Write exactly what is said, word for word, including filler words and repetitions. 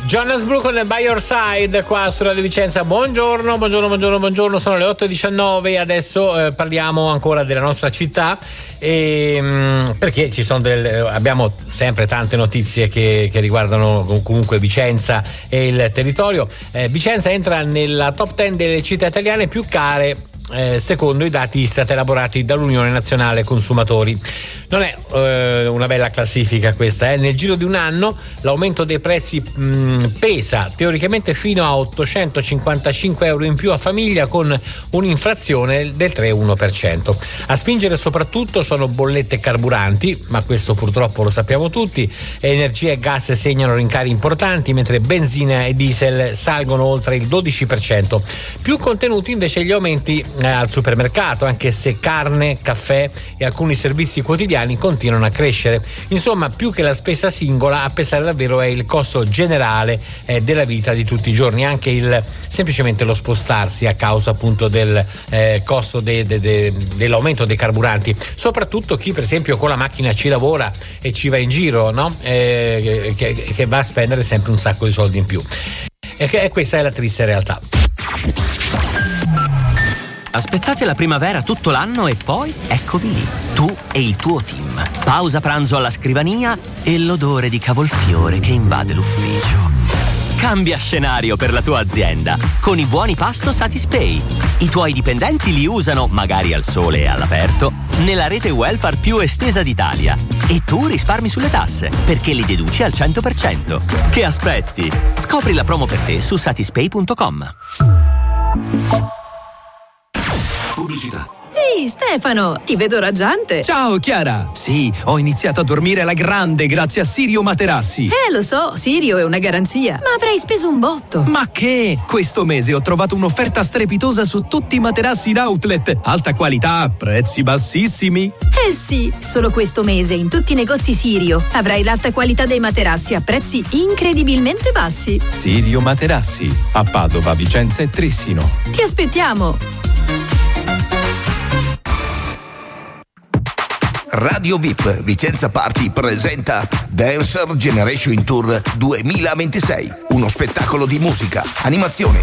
Jonas Blue con By Your Side qua su Radio Vicenza. Buongiorno, buongiorno, buongiorno, buongiorno. Sono le otto e diciannove e adesso eh, parliamo ancora della nostra città e, mh, perché ci sono del, abbiamo sempre tante notizie che, che riguardano comunque Vicenza e il territorio. Eh, Vicenza entra nella top dieci delle città italiane più care Eh, secondo i dati Istat elaborati dall'Unione Nazionale Consumatori. Non è eh, una bella classifica questa, eh. Nel giro di un anno l'aumento dei prezzi mh, pesa teoricamente fino a ottocentocinquantacinque euro in più a famiglia, con un'inflazione del tre virgola uno per cento. A spingere soprattutto sono bollette e carburanti, ma questo purtroppo lo sappiamo tutti. Energia e gas segnano rincari importanti, mentre benzina e diesel salgono oltre il dodici per cento. Più contenuti invece gli aumenti al supermercato, anche se carne, caffè e alcuni servizi quotidiani continuano a crescere. Insomma, più che la spesa singola, a pesare davvero è il costo generale eh, della vita di tutti i giorni, anche il semplicemente lo spostarsi a causa appunto del eh, costo de, de, de, dell'aumento dei carburanti. Soprattutto chi per esempio con la macchina ci lavora e ci va in giro, no? Eh, che, che va a spendere sempre un sacco di soldi in più. E, che, e questa è la triste realtà. Aspettate la primavera tutto l'anno e poi eccovi lì, tu e il tuo team. Pausa pranzo alla scrivania e l'odore di cavolfiore che invade l'ufficio. Cambia scenario per la tua azienda con i buoni pasto Satispay. I tuoi dipendenti li usano, magari al sole e all'aperto, nella rete welfare più estesa d'Italia. E tu risparmi sulle tasse, perché li deduci al cento per cento. Che aspetti? Scopri la promo per te su satispay punto com. Pubblicità. Ehi Stefano, ti vedo raggiante. Ciao Chiara. Sì, ho iniziato a dormire alla grande grazie a Sirio Materassi. Eh lo so, Sirio è una garanzia, ma avrai speso un botto. Ma che? Questo mese ho trovato un'offerta strepitosa su tutti i materassi in outlet. Alta qualità, prezzi bassissimi. Eh sì, solo questo mese in tutti i negozi Sirio avrai l'alta qualità dei materassi a prezzi incredibilmente bassi. Sirio Materassi, a Padova, Vicenza e Trissino. Ti aspettiamo. Radio V I P Vicenza Party presenta Dancer Generation Tour duemilaventisei, uno spettacolo di musica, animazione,